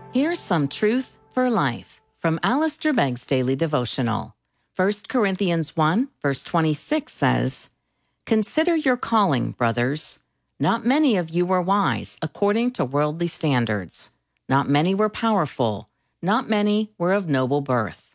Here's some truth for life from Alistair Begg's Daily Devotional. 1 Corinthians 1, verse 26 says, "Consider your calling, brothers. Not many of you were wise according to worldly standards. Not many were powerful. Not many were of noble birth."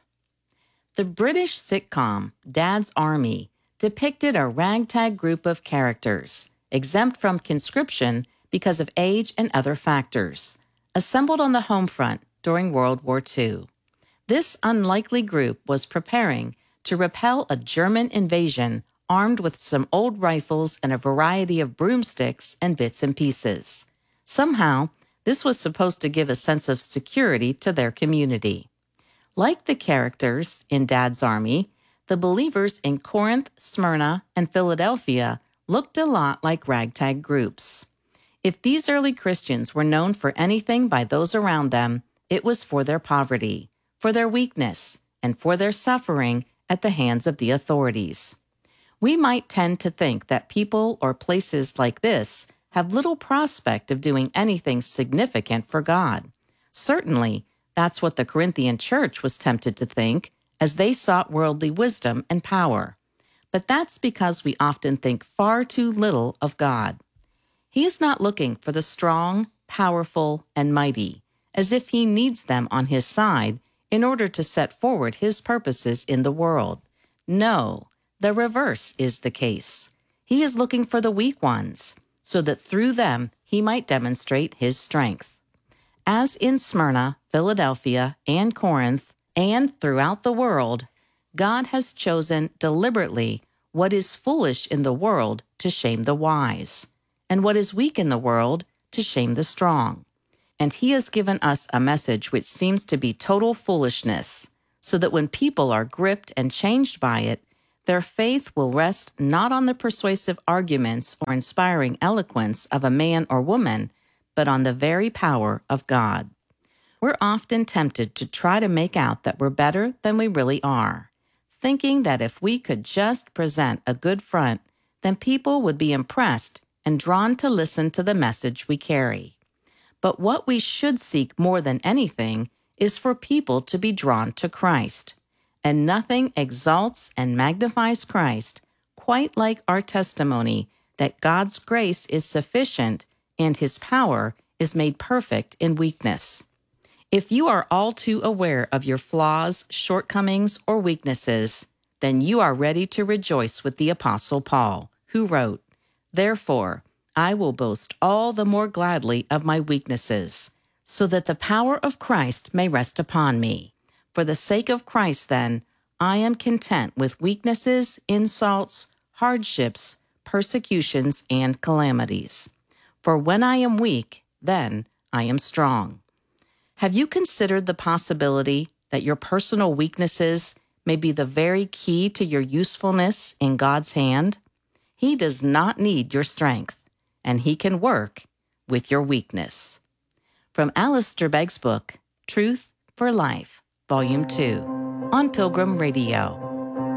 The British sitcom Dad's Army depicted a ragtag group of characters, exempt from conscription because of age and other factors, assembled on the home front during World War II. This unlikely group was preparing to repel a German invasion armed with some old rifles and a variety of broomsticks and bits and pieces. Somehow, this was supposed to give a sense of security to their community. Like the characters in Dad's Army, the believers in Corinth, Smyrna, and Philadelphia looked a lot like ragtag groups. If these early Christians were known for anything by those around them, it was for their poverty, for their weakness, and for their suffering at the hands of the authorities. We might tend to think that people or places like this have little prospect of doing anything significant for God. Certainly, that's what the Corinthian church was tempted to think as they sought worldly wisdom and power. But that's because we often think far too little of God. He is not looking for the strong, powerful, and mighty, as if he needs them on his side in order to set forward his purposes in the world. No, the reverse is the case. He is looking for the weak ones, so that through them he might demonstrate his strength. As in Smyrna, Philadelphia, and Corinth, and throughout the world, God has chosen deliberately what is foolish in the world to shame the wise, and what is weak in the world to shame the strong. And he has given us a message which seems to be total foolishness, so that when people are gripped and changed by it, their faith will rest not on the persuasive arguments or inspiring eloquence of a man or woman, but on the very power of God. We're often tempted to try to make out that we're better than we really are, thinking that if we could just present a good front, then people would be impressed and drawn to listen to the message we carry. But what we should seek more than anything is for people to be drawn to Christ. And nothing exalts and magnifies Christ quite like our testimony that God's grace is sufficient and his power is made perfect in weakness. If you are all too aware of your flaws, shortcomings, or weaknesses, then you are ready to rejoice with the Apostle Paul, who wrote, "Therefore, I will boast all the more gladly of my weaknesses, so that the power of Christ may rest upon me. For the sake of Christ, then, I am content with weaknesses, insults, hardships, persecutions, and calamities. For when I am weak, then I am strong." Have you considered the possibility that your personal weaknesses may be the very key to your usefulness in God's hand? He does not need your strength, and he can work with your weakness. From Alistair Begg's book, Truth for Life, Volume 2, on Pilgrim Radio.